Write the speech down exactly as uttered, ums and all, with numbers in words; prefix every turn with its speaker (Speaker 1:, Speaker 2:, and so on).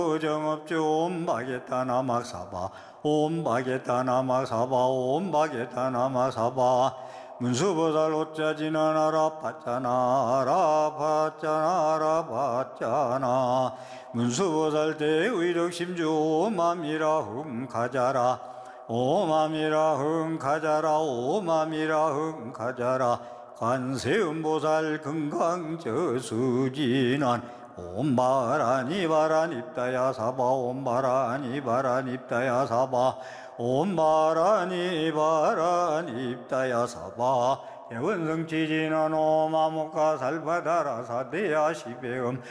Speaker 1: 정업주 옴바게타 나막사바 옴바게타 나막사바 옴바게타 나막사바 문수보살 오짜지나나라 파짜나라 파짜나라 파짜나 문수보살 대의력심주 오맘이라 흥가자라 오맘이라 흥가자라 오맘이라 흥가자라 관세음보살 금강저수진한 옴바라니바라닙다야 사바 옴바라니바라닙다야 사바 옴바라니바라닙다야 사바 예원성지진한 오마목가 살바다라 사대야 시배음